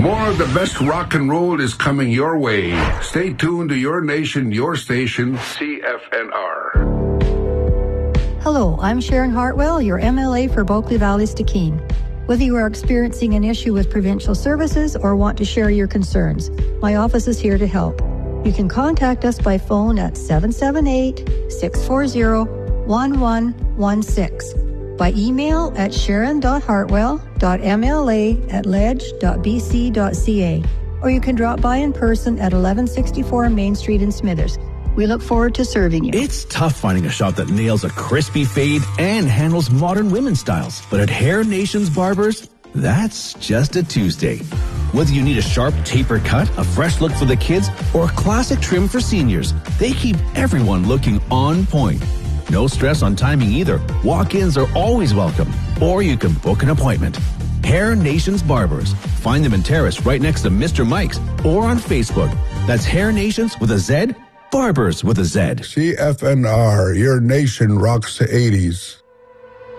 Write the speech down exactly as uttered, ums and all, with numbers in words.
More of the best rock and roll is coming your way. Stay tuned to your nation, your station, C F N R. Hello, I'm Sharon Hartwell, your M L A for Bulkley Valley-Stikine. Whether you are experiencing an issue with provincial services or want to share your concerns, my office is here to help. You can contact us by phone at seven seven eight, six four zero, one one one six, by email at sharon dot hartwell dot m l a at ledge dot b c dot c a, or you can drop by in person at eleven sixty-four Main Street in Smithers. We look forward to serving you. It's tough finding a shop that nails a crispy fade and handles modern women's styles. But at Hair Nations Barbers, that's just a Tuesday. Whether you need a sharp taper cut, a fresh look for the kids, or a classic trim for seniors, they keep everyone looking on point. No stress on timing either. Walk-ins are always welcome. Or you can book an appointment. Hair Nations Barbers. Find them in Terrace right next to Mister Mike's or on Facebook. That's Hair Nations with a Z, Barbers with a Z. C F N R, your nation rocks the eighties.